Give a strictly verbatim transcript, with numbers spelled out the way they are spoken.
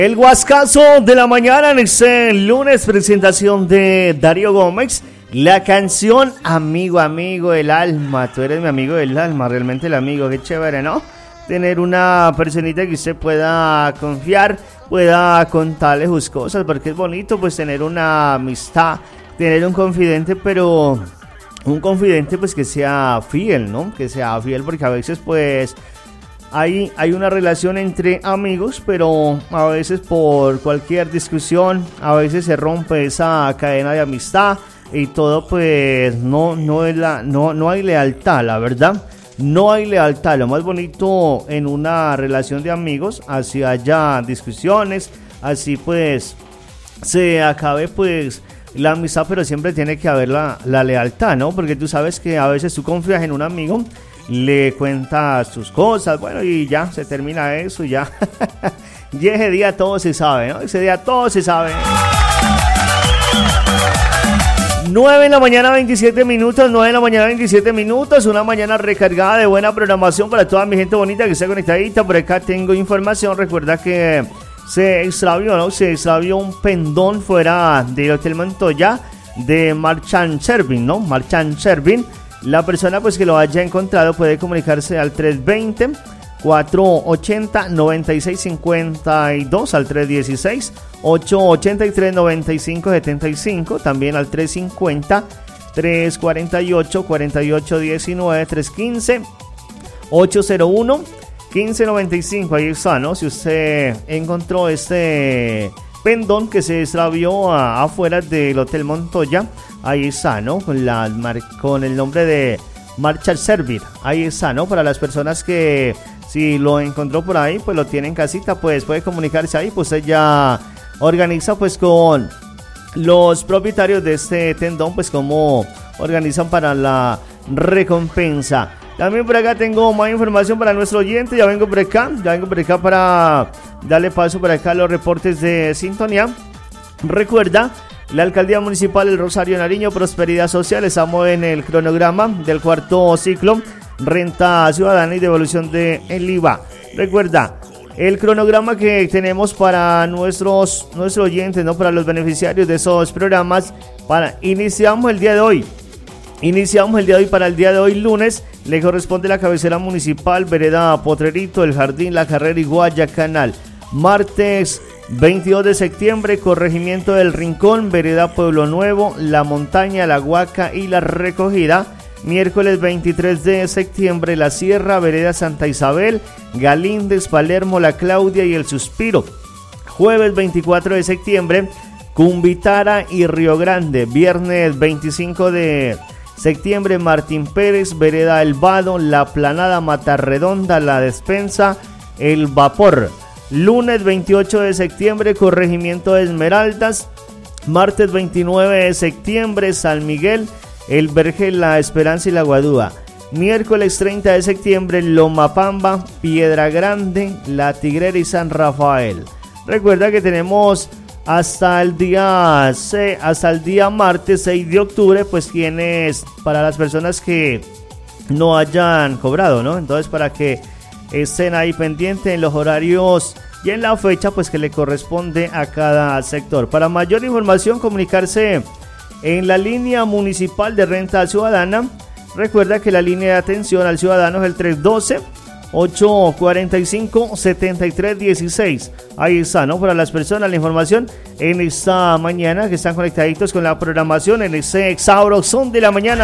El Guascazo de la mañana en este lunes, presentación de Darío Gómez. La canción Amigo, amigo del alma. Tú eres mi amigo del alma, realmente el amigo. Qué chévere, ¿no? Tener una personita que usted pueda confiar, pueda contarle sus cosas, porque es bonito pues tener una amistad, tener un confidente, pero un confidente pues que sea fiel, ¿no? Que sea fiel, porque a veces pues Hay, hay una relación entre amigos, pero a veces por cualquier discusión, a veces se rompe esa cadena de amistad y todo, pues no, no, es la, no, no hay lealtad, la verdad. No hay lealtad. Lo más bonito en una relación de amigos, así haya discusiones, así pues se acabe pues la amistad, pero siempre tiene que haber la, la lealtad, ¿no? Porque tú sabes que a veces tú confías en un amigo, le cuentas tus cosas, bueno, y ya se termina eso, ya. Y ese día todo se sabe, ¿no? Ese día todo se sabe. nueve de la mañana, veintisiete minutos, nueve de la mañana, veintisiete minutos, una mañana recargada de buena programación para toda mi gente bonita que está conectadita. Por acá tengo información, recuerda que se extravió, ¿no? Se extravió un pendón fuera del Hotel Montoya de Marchand Servin, ¿no? Marchand Servin. La persona pues que lo haya encontrado puede comunicarse al tres veinte, cuatrocientos ochenta, noventa y seis cincuenta y dos, al tres dieciséis, ochocientos ochenta y tres, noventa y cinco setenta y cinco, también al tres cincuenta, trescientos cuarenta y ocho, cuarenta y ocho diecinueve, trescientos quince, ochocientos uno, quince noventa y cinco. Ahí está, ¿no? Si usted encontró este pendón que se extravió a, afuera del Hotel Montoya, ahí está, ¿no? Con, la, con el nombre de Marchand Servin. Ahí está, ¿no? Para las personas que si lo encontró por ahí, pues lo tiene en casita, pues puede comunicarse ahí, pues ella organiza pues con los propietarios de este tendón, pues cómo organizan para la recompensa. También por acá tengo más información para nuestro oyente. Ya vengo por acá, ya vengo por acá para darle paso por acá a los reportes de sintonía. Recuerda, la Alcaldía Municipal del Rosario Nariño, Prosperidad Social, estamos en el cronograma del cuarto ciclo, renta ciudadana y devolución del I V A. Recuerda, el cronograma que tenemos para nuestros, nuestros oyentes, ¿no? Para los beneficiarios de esos programas. Para, iniciamos el día de hoy. Iniciamos el día de hoy para el día de hoy, lunes. Le corresponde la cabecera municipal, vereda Potrerito, el Jardín, la Carrera y Guayacanal. Martes veintidós de septiembre, corregimiento del Rincón, vereda Pueblo Nuevo, La Montaña, La Huaca y La Recogida. Miércoles veintitrés de septiembre, La Sierra, vereda Santa Isabel, Galíndez, Palermo, La Claudia y El Suspiro. Jueves veinticuatro de septiembre, Cumbitara y Río Grande. Viernes veinticinco de septiembre, Martín Pérez, vereda El Vado, La Planada, Matarredonda, La Despensa, El Vapor. Lunes veintiocho de septiembre, corregimiento de Esmeraldas. Martes veintinueve de septiembre, San Miguel, El Vergel, La Esperanza y La Guadúa. Miércoles treinta de septiembre, Lomapamba, Piedra Grande, La Tigrera y San Rafael. Recuerda que tenemos hasta el día hasta el día martes seis de octubre, pues tienes para las personas que no hayan cobrado, ¿no? Entonces, para que estén ahí pendientes en los horarios y en la fecha pues que le corresponde a cada sector. Para mayor información, comunicarse en la línea municipal de renta ciudadana. Recuerda que la línea de atención al ciudadano es el tres doce, ocho cuarenta y cinco, setenta y tres dieciséis. Ahí está, ¿no? Para las personas la información en esta mañana que están conectaditos con la programación en ese sabrosón de la mañana.